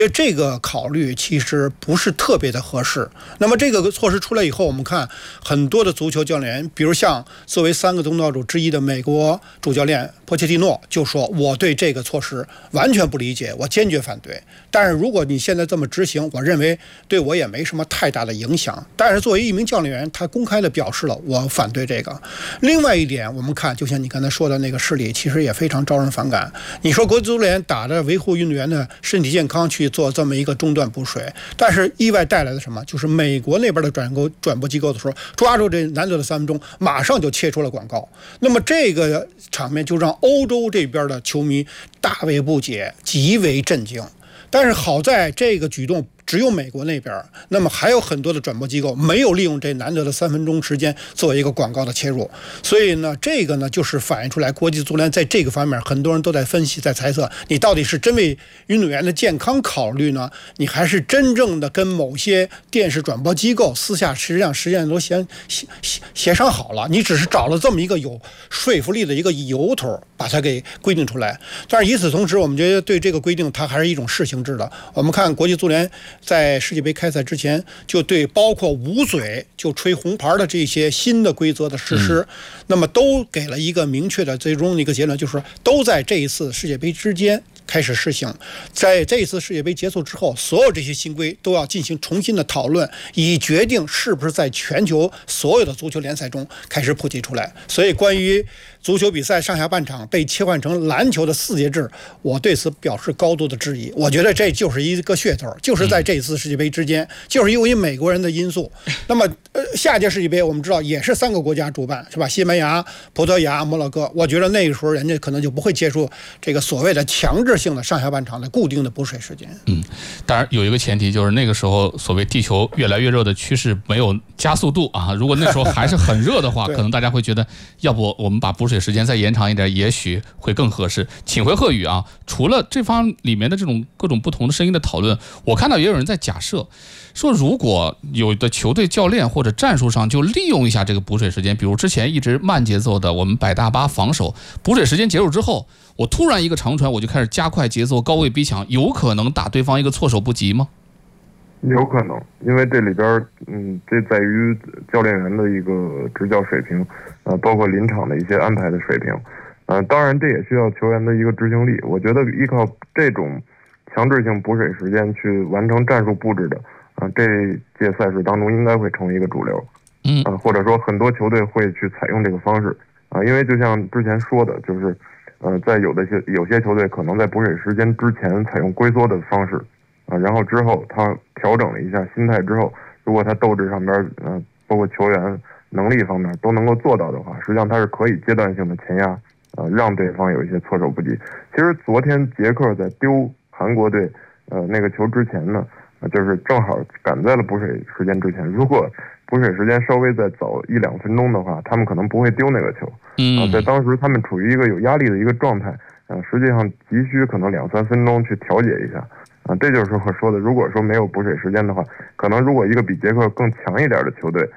这个考虑其实不是特别的合适。那么这个措施出来以后，我们看很多的足球教练员，比如像作为3个东道主之一的美国主教练波切蒂诺就说，我对这个措施完全不理解，我坚决反对。但是如果你现在这么执行，我认为对我也没什么太大的影响。但是作为一名教练员，他公开的表示了我反对这个。另外一点，我们看就像你刚才说的那个事例，其实也非常招人反感。你说国际足联打着维护运动员的身体健康去做这么一个中断补水，但是意外带来的什么？就是美国那边的转播机构的时候，抓住这难得的3分钟，马上就切出了广告。那么这个场面就让欧洲这边的球迷大为不解，极为震惊。但是好在这个举动只有美国那边，那么还有很多的转播机构没有利用这难得的3分钟时间做一个广告的切入，所以呢，这个呢就是反映出来国际足联在这个方面，很多人都在分析，在猜测，你到底是真为运动员的健康考虑呢，你还是真正的跟某些电视转播机构私下实际上都协商好了，你只是找了这么一个有说服力的一个由头，把它给规定出来。但是与此同时，我们觉得对这个规定它还是一种试行制的。我们看国际足联在世界杯开赛之前，就对包括捂嘴就吹红牌的这些新的规则的实施，那么都给了一个明确的最终的一个结论，就是说都在这一次世界杯之间开始试行。在这一次世界杯结束之后，所有这些新规都要进行重新的讨论，以决定是不是在全球所有的足球联赛中开始普及出来。所以关于足球比赛上下半场被切换成篮球的4节制，我对此表示高度的质疑。我觉得这就是一个噱头，就是在这一次世界杯之间，就是因为美国人的因素。那么下届世界杯我们知道也是3个国家主办，是吧？西班牙、葡萄牙、摩洛哥。我觉得那个时候人家可能就不会接触这个所谓的强制性的上下半场的固定的补水时间。 当然有一个前提，就是那个时候所谓地球越来越热的趋势没有加速度啊。如果那时候还是很热的话，可能大家会觉得，要不我们把补水时间再延长一点，也许会更合适。请回贺宇啊，除了这方里面的这种各种不同的声音的讨论，我看到也有人在假设说，如果有的球队教练或者战术上就利用一下这个补水时间，比如之前一直慢节奏的我们摆大巴防守，补水时间结束之后，我突然一个长传，我就开始加快节奏，高位逼抢，有可能打对方一个措手不及吗？ 有可能，因为这里边这在于教练员的一个执教水平，包括临场的一些安排的水平，当然这也需要球员的一个执行力。我觉得依靠这种强制性补水时间去完成战术布置的，这届赛事当中应该会成为一个主流，或者说很多球队会去采用这个方式，因为就像之前说的，就是在有些球队可能在补水时间之前采用龟缩的方式。然后之后他调整了一下心态之后，如果他斗志上边包括球员能力方面都能够做到的话，实际上他是可以阶段性的前压，让对方有一些措手不及。其实昨天捷克在丢韩国队那个球之前呢，就是正好赶在了补水时间之前。如果补水时间稍微再早1-2分钟的话，他们可能不会丢那个球。在当时他们处于一个有压力的一个状态，实际上急需可能2-3分钟去调节一下。这就是我说的，如果说没有补水时间的话，可能如果一个比捷克更强一点的球队